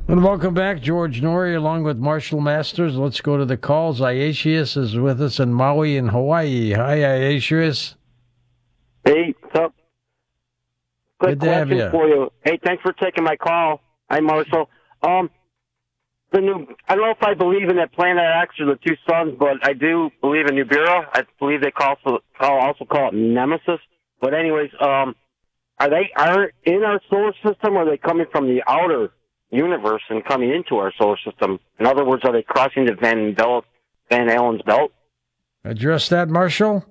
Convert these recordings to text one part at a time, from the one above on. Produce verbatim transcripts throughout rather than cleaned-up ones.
And welcome back, George Norrie, along with Marshall Masters. Let's go to the calls. Iatius is with us in Maui, in Hawaii. Hi, Iatius. Hey, what's up? Quick Good to have question you. for you. Hey, thanks for taking my call. Hi, Marshall. Um, the new, I don't know if I believe in that Planet X or the two suns, but I do believe in Nibiru. I believe they call, call also call it Nemesis. But anyways, um, are they are in our solar system, or are they coming from the outer universe and coming into our solar system? In other words, are they crossing the Van Belt, Van Allen's belt? Address that, Marshall.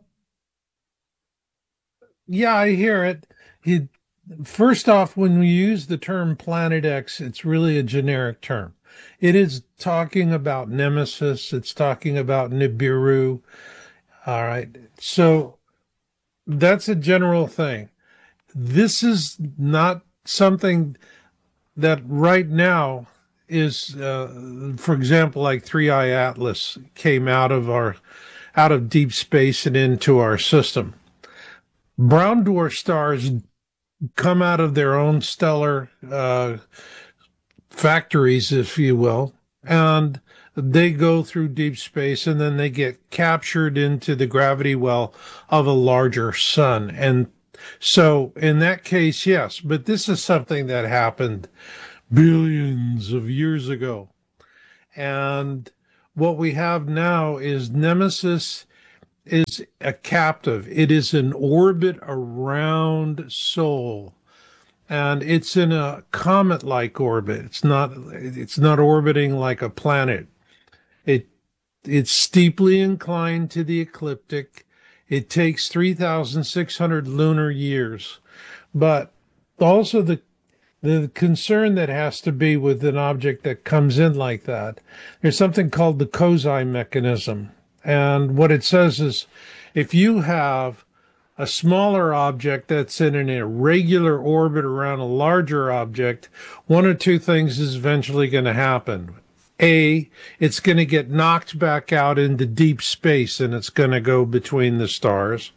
Yeah, I hear it. it. First off, when we use the term Planet X, it's really a generic term. It is talking about Nemesis. It's talking about Nibiru. All right. So that's a general thing. This is not something that right now is, uh, for example, like Three Eye Atlas came out of our, out of deep space and into our system. Brown dwarf stars come out of their own stellar uh, factories, if you will, and they go through deep space and then they get captured into the gravity well of a larger sun. And so in that case, yes, but this is something that happened billions of years ago. And what we have now is Nemesis is a captive. It is in orbit around Sol, and it's in a comet-like orbit. It's not. It's not orbiting like a planet. It it's steeply inclined to the ecliptic. It takes three thousand six hundred lunar years, but also the the concern that has to be with an object that comes in like that. There's something called the Kozai mechanism. And what it says is if you have a smaller object that's in an irregular orbit around a larger object, one or two things is eventually going to happen. A, it's going to get knocked back out into deep space and it's going to go between the stars.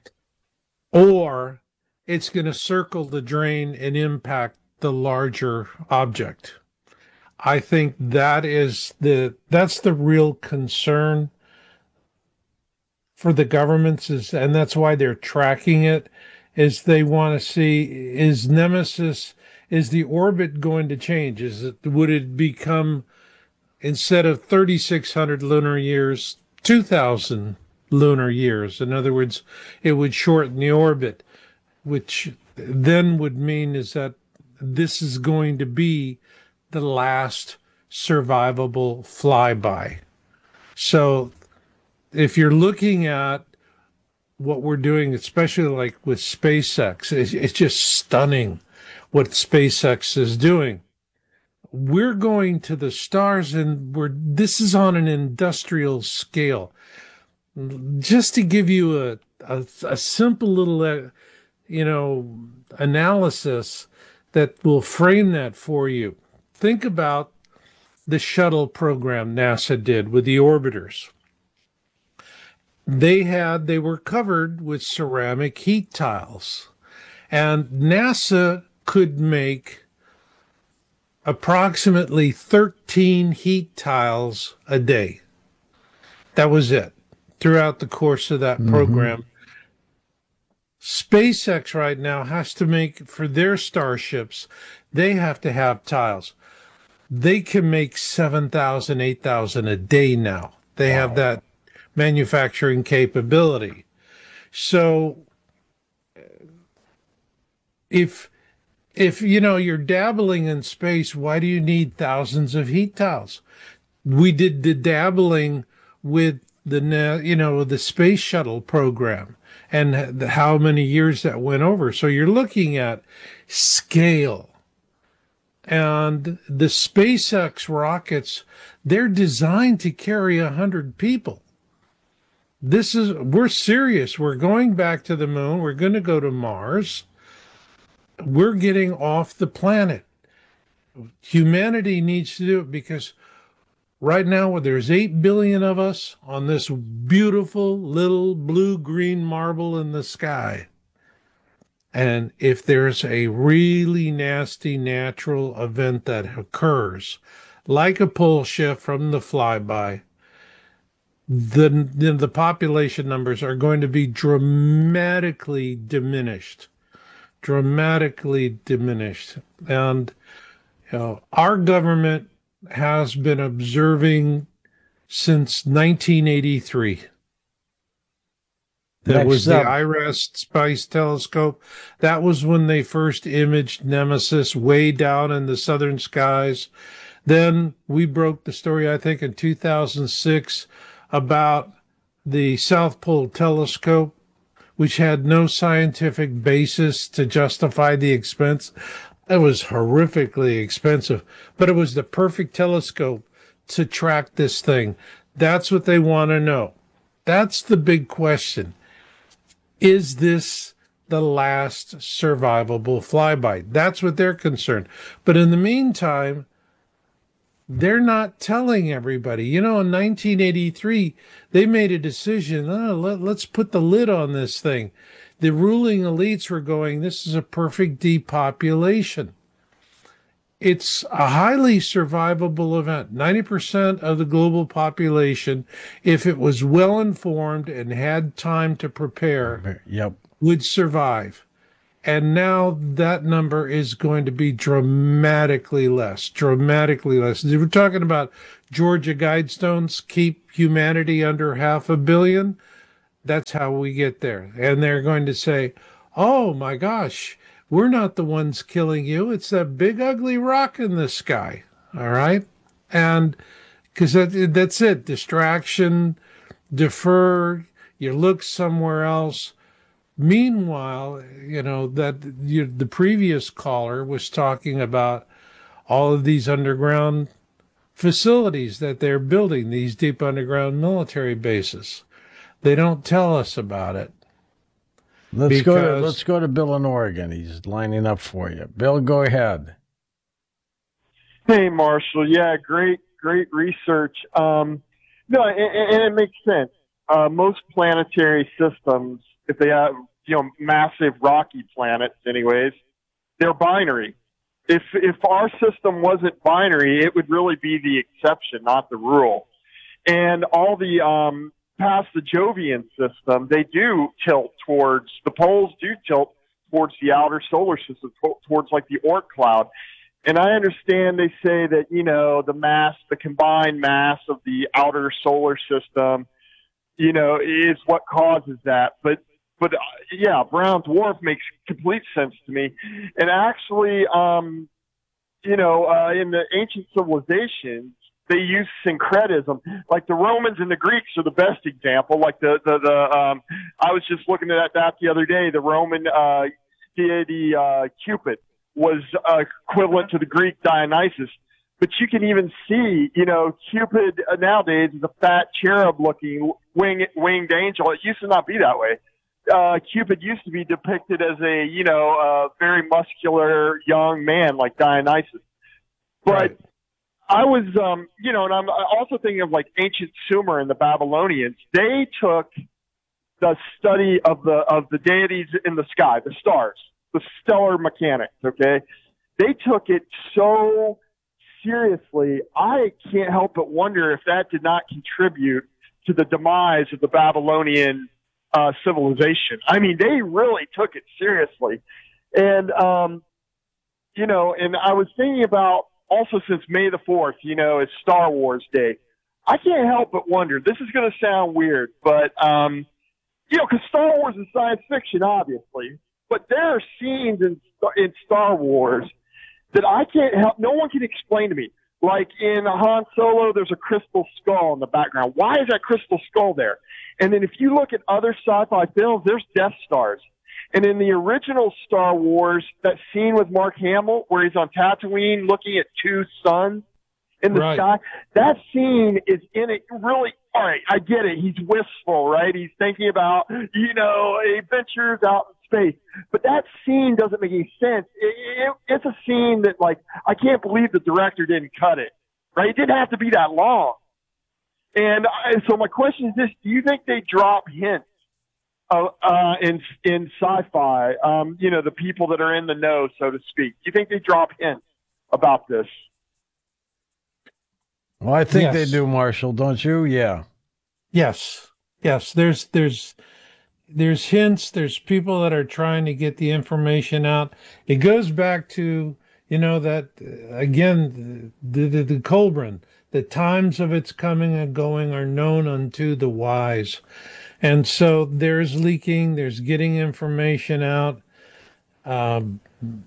Or it's going to circle the drain and impact the larger object. I think that is the that's the real concern for the governments, is, and that's why they're tracking it, is they want to see, is Nemesis, is the orbit going to change? Is it, would it become, instead of thirty-six hundred lunar years, two thousand lunar years? In other words, it would shorten the orbit, which then would mean is that this is going to be the last survivable flyby. So if you're looking at what we're doing, especially like with SpaceX, it's, it's just stunning what SpaceX is doing. We're going to the stars, and we're this is on an industrial scale. Just to give you a a, a simple little, uh, you know, analysis that will frame that for you. Think about the shuttle program NASA did with the orbiters. They had, they were covered with ceramic heat tiles, and NASA could make approximately thirteen heat tiles a day. That was it throughout the course of that mm-hmm. program. SpaceX right now has to make, for their starships, they have to have tiles. They can make seven thousand, eight thousand a day now. They wow. have that manufacturing capability. So if if you know you're dabbling in space, why do you need thousands of heat tiles? We did the dabbling with the you know the space shuttle program and how many years that went over. So you're looking at scale. And the SpaceX rockets, they're designed to carry a hundred people. This is, we're serious. We're going back to the moon. We're going to go to Mars. We're getting off the planet. Humanity needs to do it because right now there's eight billion of us on this beautiful little blue-green marble in the sky. And if there's a really nasty natural event that occurs, like a pole shift from the flyby, the, the the population numbers are going to be dramatically diminished, dramatically diminished. And you know, our government has been observing since nineteen eighty-three. That was the up. IRAS Spice Telescope. That was when they first imaged Nemesis way down in the southern skies. Then we broke the story, I think, in two thousand six about the South Pole Telescope, which had no scientific basis to justify the expense. It was horrifically expensive, but it was the perfect telescope to track this thing. That's what they want to know. That's the big question. Is this the last survivable flyby? That's what they're concerned. But in the meantime, they're not telling everybody. You know, in nineteen eighty-three, they made a decision, oh, let, let's put the lid on this thing. The ruling elites were going, this is a perfect depopulation. It's a highly survivable event. ninety percent of the global population, if it was well informed and had time to prepare, Yep. would survive. And now that number is going to be dramatically less, dramatically less. We're talking about Georgia Guidestones, keep humanity under half a billion. That's how we get there. And they're going to say, oh my gosh, we're not the ones killing you. It's that big ugly rock in the sky. All right. And because that, that's it. Distraction, defer, you look somewhere else. Meanwhile, you know, that you, the previous caller was talking about all of these underground facilities that they're building, these deep underground military bases. They don't tell us about it. Let's go to Because- let's go to Bill in Oregon. He's lining up for you. Bill, go ahead. Hey, Marshall. Yeah, great, great research. Um, no, and, and it makes sense. Uh, most planetary systems, if they have, you know, massive rocky planets anyways, they're binary. If if our system wasn't binary, it would really be the exception, not the rule. And all the um, past the Jovian system, they do tilt towards, the poles do tilt towards the outer solar system, towards like the Oort cloud. And I understand they say that, you know, the mass, the combined mass of the outer solar system, you know, is what causes that. But, but uh, yeah, brown dwarf makes complete sense to me. And actually, um, you know, uh, in the ancient civilizations, they use syncretism. Like the Romans and the Greeks are the best example. Like the, the, the um, I was just looking at that the other day, the Roman uh, deity uh, Cupid was uh, equivalent to the Greek Dionysus. But you can even see, you know, Cupid uh, nowadays is a fat cherub-looking wing, winged angel. It used to not be that way. Uh, Cupid used to be depicted as a, you know, uh, very muscular young man like Dionysus. But Right. I was, um, you know, and I'm also thinking of like ancient Sumer and the Babylonians. They took the study of the of the deities in the sky, the stars, the stellar mechanics. Okay, they took it so seriously. I can't help but wonder if that did not contribute to the demise of the Babylonian uh, civilization. I mean, they really took it seriously, and um, you know, and I was thinking about. Also, since May the fourth, you know, is Star Wars Day, I can't help but wonder, this is going to sound weird, but, um, you know, because Star Wars is science fiction, obviously, but there are scenes in, in Star Wars that I can't help, no one can explain to me. Like in Han Solo, there's a crystal skull in the background. Why is that crystal skull there? And then if you look at other sci-fi films, there's Death Stars. And in the original Star Wars, that scene with Mark Hamill where he's on Tatooine looking at two suns in the Right. sky, that scene is in it really, all right, I get it. He's wistful, right? He's thinking about, you know, adventures out in space. But that scene doesn't make any sense. It, it, it's a scene that, like, I can't believe the director didn't cut it, right? It didn't have to be that long. And I, so my question is this, do you think they drop hints uh, uh, in in sci-fi? Um, you know, the people that are in the know, so to speak. Do you think they drop hints about this? Well, I think they Yes. do, Marshall, don't you? Yeah. Yes. Yes. There's there's there's hints, there's people that are trying to get the information out. It goes back to, you know, that uh, again, the, the, the Colburn, the times of its coming and going are known unto the wise. And so there's leaking, there's getting information out. Um,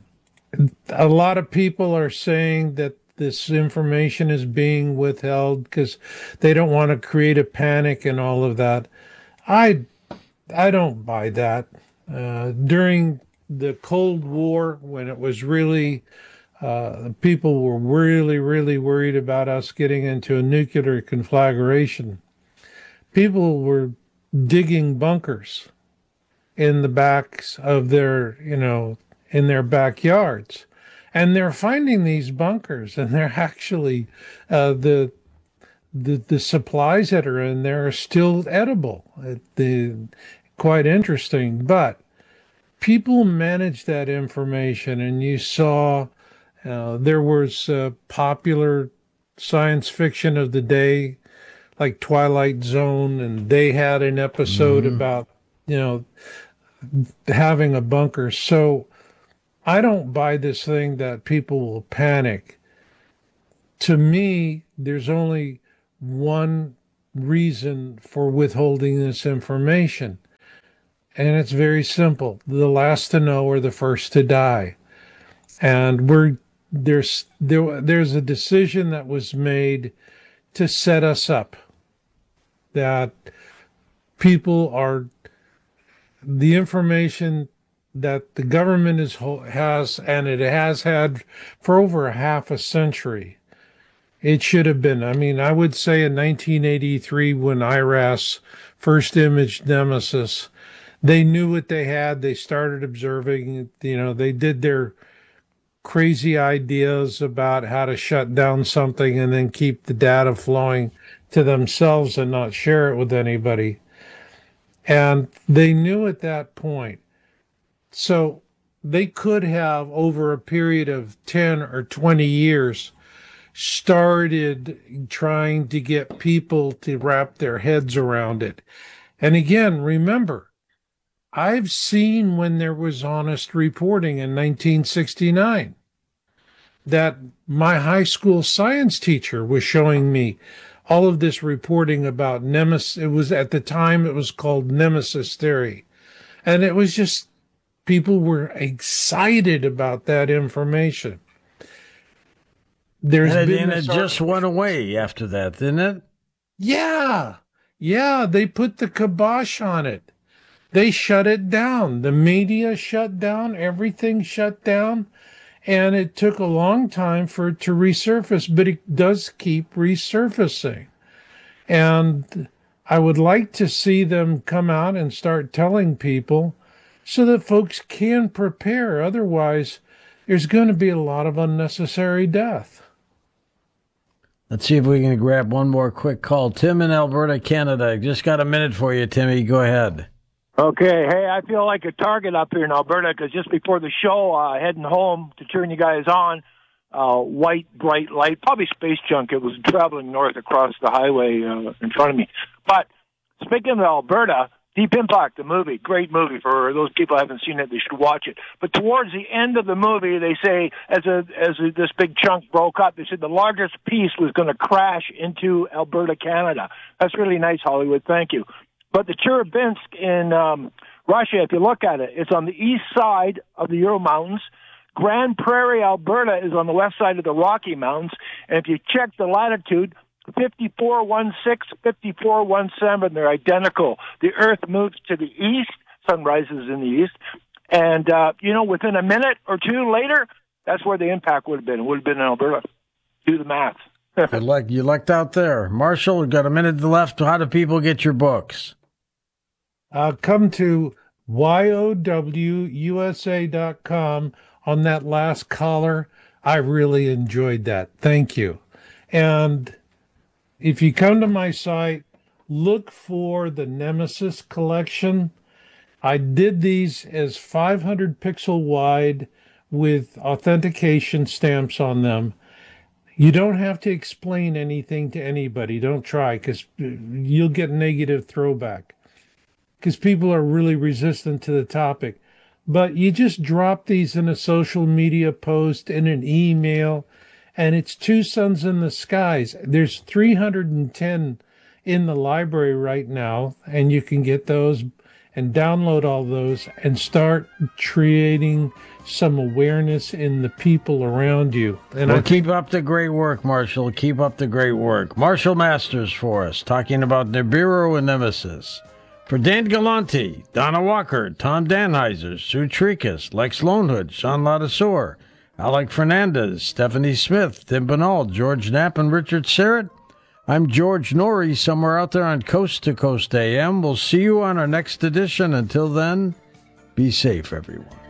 a lot of people are saying that this information is being withheld because they don't want to create a panic and all of that. I I don't buy that. Uh, during the Cold War, when it was really, uh, people were really, really worried about us getting into a nuclear conflagration, people were digging bunkers in the backs of their, you know, in their backyards. And they're finding these bunkers, and they're actually, uh, the the the supplies that are in there are still edible. It, the quite interesting, but people manage that information, and you saw uh, there was uh, popular science fiction of the day, like Twilight Zone, and they had an episode Mhm. about, you know, having a bunker. So I don't buy this thing that people will panic. To me, there's only one reason for withholding this information. And it's very simple. The last to know are the first to die. And we're there's there there's a decision that was made to set us up, that people are the information that the government is has and it has had for over a half a century. It should have been. I mean, I would say in nineteen eighty-three, when I R A S first imaged Nemesis, they knew what they had. They started observing, you know, they did their crazy ideas about how to shut down something and then keep the data flowing to themselves and not share it with anybody. And they knew at that point. So they could have, over a period of ten or twenty years, started trying to get people to wrap their heads around it. And again, remember, I've seen when there was honest reporting in nineteen sixty-nine that my high school science teacher was showing me all of this reporting about Nemesis. It was at the time it was called Nemesis theory. And it was just people were excited about that information. There's And it, been and it this just went away after that, didn't it? Yeah. Yeah, they put the kibosh on it. They shut it down. The media shut down, everything shut down, and it took a long time for it to resurface, but it does keep resurfacing. And I would like to see them come out and start telling people so that folks can prepare. Otherwise, there's going to be a lot of unnecessary death. Let's see if we can grab one more quick call. Tim in Alberta, Canada. Just got a minute for you, Timmy. Go ahead. Okay. Hey, I feel like a target up here in Alberta because just before the show, uh, heading home to turn you guys on, uh, white, bright light, probably space junk. It was traveling north across the highway uh, in front of me. But speaking of Alberta, Deep Impact, the movie, great movie. For those people who haven't seen it, they should watch it. But towards the end of the movie, they say, as a, as a, this big chunk broke up, they said the largest piece was going to crash into Alberta, Canada. That's really nice, Hollywood. Thank you. But the Chelyabinsk in um, Russia, if you look at it, it's on the east side of the Ural Mountains. Grand Prairie, Alberta is on the west side of the Rocky Mountains. And if you check the latitude, fifty-four one six, fifty-four one seven, they're identical. The Earth moves to the east, sun rises in the east, and, uh, you know, within a minute or two later, that's where the impact would have been. It would have been in Alberta. Do the math. Good luck. You lucked out there. Marshall, we've got a minute left. How do people get your books? Uh, come to Y O W U S A dot com on that last caller. I really enjoyed that. Thank you. And if you come to my site, look for the Nemesis collection. I did these as five hundred pixel wide with authentication stamps on them. You don't have to explain anything to anybody. Don't try, because you'll get negative throwback, because people are really resistant to the topic. But you just drop these in a social media post, in an email, and it's two suns in the skies. There's three hundred ten in the library right now, and you can get those and download all those and start creating some awareness in the people around you. And well, I keep up the great work, Marshall. Keep up the great work. Marshall Masters for us, talking about Nibiru and Nemesis. For Dan Galante, Donna Walker, Tom Danheiser, Sue Trikas, Lex Lonehood, Sean Ladasor, Alec Fernandez, Stephanie Smith, Tim Bernal, George Knapp, and Richard Serrett, I'm George Norrie, somewhere out there on Coast to Coast A M. We'll see you on our next edition. Until then, be safe, everyone.